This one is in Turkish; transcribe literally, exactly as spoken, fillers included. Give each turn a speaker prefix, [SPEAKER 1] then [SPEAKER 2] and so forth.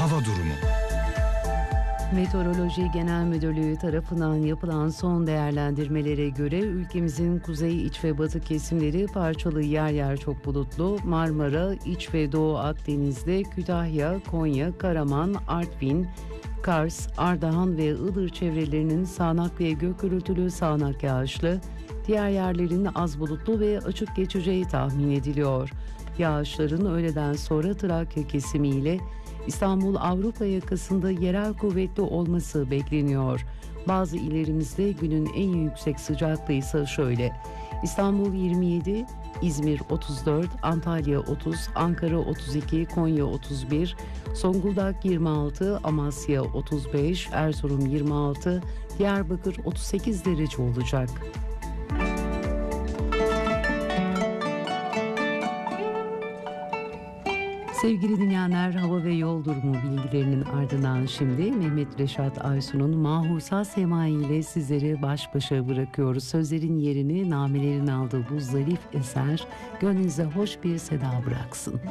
[SPEAKER 1] hava durumu.
[SPEAKER 2] Meteoroloji Genel Müdürlüğü tarafından yapılan son değerlendirmelere göre ülkemizin kuzey, iç ve batı kesimleri parçalı, yer yer çok bulutlu. Marmara, İç ve Doğu Akdeniz'de Kütahya, Konya, Karaman, Artvin, Kars, Ardahan ve Iğdır çevrelerinin sağanak ve gök gürültülü sağanak yağışlı, diğer yerlerin az bulutlu ve açık geçeceği tahmin ediliyor. Yağışların öğleden sonra Trakya kesimiyle İstanbul Avrupa yakasında yerel kuvvetli olması bekleniyor. Bazı illerimizde günün en yüksek sıcaklığı ise şöyle: İstanbul yirmi yedi, İzmir otuz dört, Antalya otuz, Ankara otuz iki, Konya otuz bir, Zonguldak yirmi altı, Amasya otuz beş, Erzurum yirmi altı, Diyarbakır otuz sekiz derece olacak. Sevgili dinleyenler, hava ve yol durumu bilgilerinin ardından şimdi Mehmet Reşat Aysun'un Mahusa Semai ile sizleri baş başa bırakıyoruz. Sözlerin yerini namelerin aldığı bu zarif eser gönlünüze hoş bir seda bıraksın.